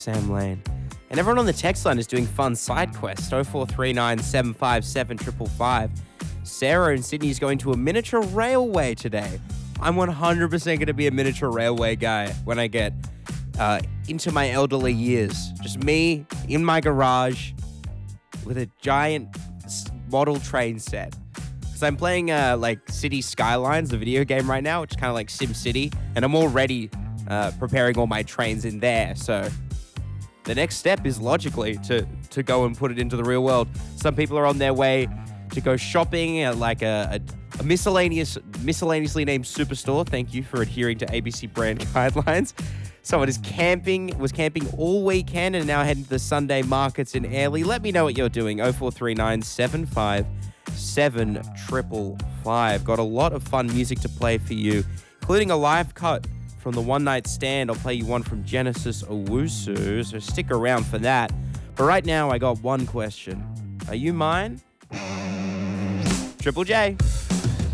Sam Lane. And everyone on the text line is doing fun side quests. 0439 757 555. Sarah in Sydney is going to a miniature railway today. I'm 100% going to be a miniature railway guy when I get into my elderly years. Just me in my garage with a giant model train set. Because I'm playing City Skylines, the video game right now, which is kind of like SimCity, and I'm already preparing all my trains in there. So the next step is logically to go and put it into the real world. Some people are on their way to go shopping at like a miscellaneously named superstore. Thank you for adhering to ABC brand guidelines. Someone was camping all weekend and now heading to the Sunday markets in Airlie. Let me know what you're doing. 0439 757 555. Got a lot of fun music to play for you, including a live cut from the One Night Stand. I'll play you one from Genesis Owusu, so stick around for that. But right now, I got one question. Are you mine? Triple J.